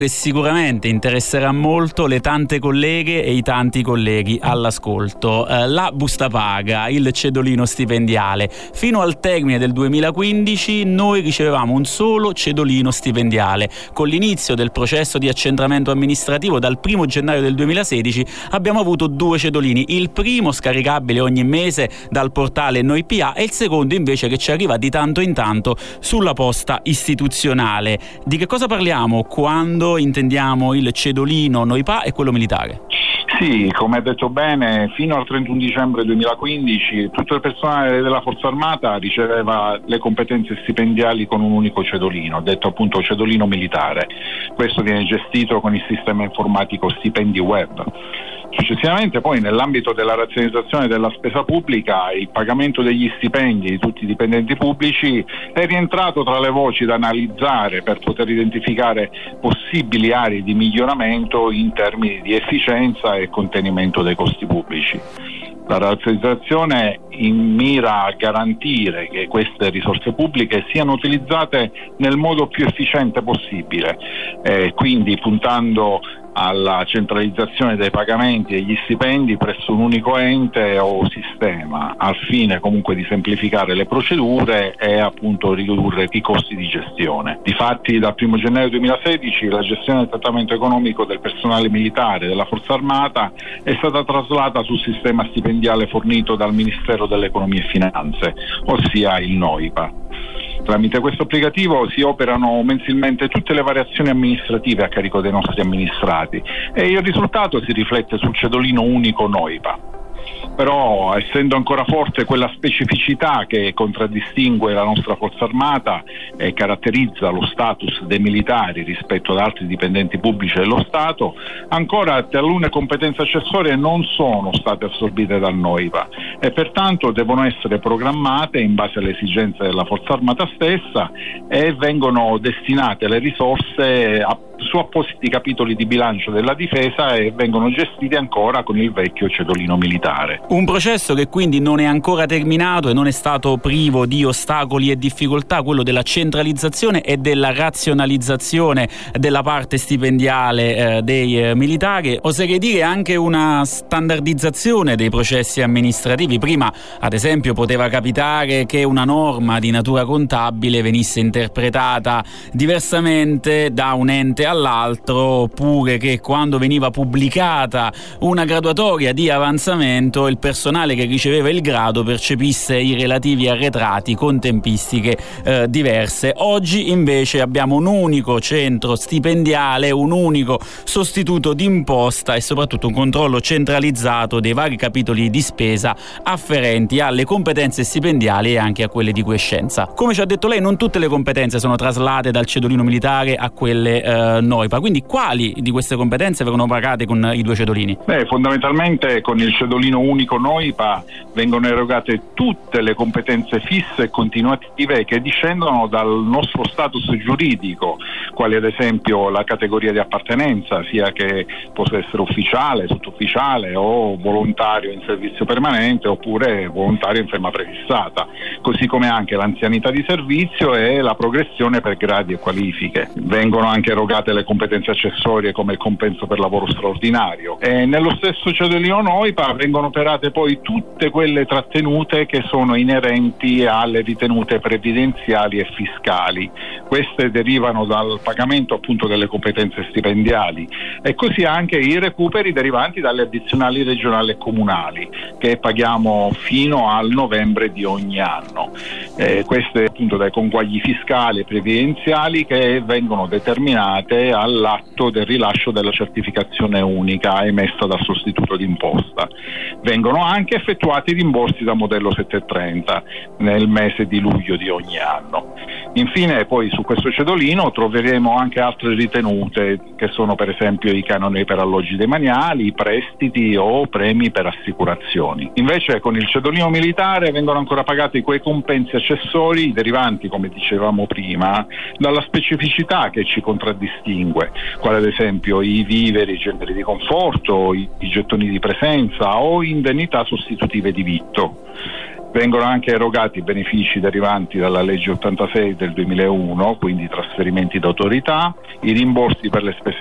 che sicuramente interesserà molto le tante colleghe e i tanti colleghi all'ascolto. La busta paga, il cedolino stipendiale. Fino al termine del 2015 noi ricevevamo un solo cedolino stipendiale. Con l'inizio del processo di accentramento amministrativo dal 1 gennaio del 2016 abbiamo avuto 2 cedolini, il primo scaricabile ogni mese dal portale NoiPA e il secondo invece che ci arriva di tanto in tanto sulla posta istituzionale. Di che cosa parliamo quando intendiamo il cedolino NoiPA e quello militare? Sì, come ha detto bene, fino al 31 dicembre 2015 tutto il personale della Forza Armata riceveva le competenze stipendiali con un unico cedolino, detto appunto cedolino militare. Questo viene gestito con il sistema informatico Stipendi Web. Successivamente poi nell'ambito della razionalizzazione della spesa pubblica il pagamento degli stipendi di tutti i dipendenti pubblici è rientrato tra le voci da analizzare per poter identificare possibili aree di miglioramento in termini di efficienza e contenimento dei costi pubblici. La razionalizzazione mira a garantire che queste risorse pubbliche siano utilizzate nel modo più efficiente possibile, quindi puntando alla centralizzazione dei pagamenti e gli stipendi presso un unico ente o sistema, al fine comunque di semplificare le procedure e appunto ridurre i costi di gestione. Difatti dal 1 gennaio 2016 la gestione del trattamento economico del personale militare della Forza Armata è stata traslata sul sistema stipendiale fornito dal Ministero dell'Economia e Finanze, ossia il NoiPA. Tramite questo applicativo si operano mensilmente tutte le variazioni amministrative a carico dei nostri amministrati e il risultato si riflette sul cedolino unico NoiPA. Però essendo ancora forte quella specificità che contraddistingue la nostra Forza Armata e caratterizza lo status dei militari rispetto ad altri dipendenti pubblici dello Stato, ancora talune competenze accessorie non sono state assorbite dal NoiPA e pertanto devono essere programmate in base alle esigenze della Forza Armata stessa e vengono destinate le risorse su appositi capitoli di bilancio della difesa e vengono gestiti ancora con il vecchio cedolino militare. Un processo che quindi non è ancora terminato e non è stato privo di ostacoli e difficoltà, quello della centralizzazione e della razionalizzazione della parte stipendiale dei militari, oserei dire anche una standardizzazione dei processi amministrativi. Prima, ad esempio, poteva capitare che una norma di natura contabile venisse interpretata diversamente da un ente all'altro, oppure che quando veniva pubblicata una graduatoria di avanzamento il personale che riceveva il grado percepisse i relativi arretrati con tempistiche diverse. Oggi invece abbiamo un unico centro stipendiale, un unico sostituto d'imposta e soprattutto un controllo centralizzato dei vari capitoli di spesa afferenti alle competenze stipendiali e anche a quelle di quiescenza. Come ci ha detto lei, non tutte le competenze sono traslate dal cedolino militare a quelle NoiPA, quindi quali di queste competenze vengono pagate con i 2 cedolini? Fondamentalmente con il cedolino unico NoiPA vengono erogate tutte le competenze fisse e continuative che discendono dal nostro status giuridico, quali ad esempio la categoria di appartenenza, sia che possa essere ufficiale, sottufficiale o volontario in servizio permanente oppure volontario in ferma prefissata, così come anche l'anzianità di servizio e la progressione per gradi e qualifiche. Vengono anche erogate le competenze accessorie come il compenso per lavoro straordinario e nello stesso cedolino NoiPA vengono operate poi tutte quelle trattenute che sono inerenti alle ritenute previdenziali e fiscali. Queste derivano dal pagamento appunto delle competenze stipendiali e così anche i recuperi derivanti dalle addizionali regionali e comunali che paghiamo fino al novembre di ogni anno. Queste appunto dai conguagli fiscali e previdenziali che vengono determinate all'atto del rilascio della certificazione unica emessa dal sostituto d'imposta. Vengono anche effettuati rimborsi da modello 730 nel mese di luglio di ogni anno. Infine poi su questo cedolino troveremo anche altre ritenute che sono per esempio i canoni per alloggi demaniali, i prestiti o premi per assicurazioni. Invece con il cedolino militare vengono ancora pagati quei compensi accessori derivanti, come dicevamo prima, dalla specificità che ci contraddistingue, quale ad esempio i viveri, i generi di conforto, i gettoni di presenza o indennità sostitutive di vitto. Vengono anche erogati i benefici derivanti dalla legge 86 del 2001, quindi trasferimenti d'autorità, i rimborsi per le spese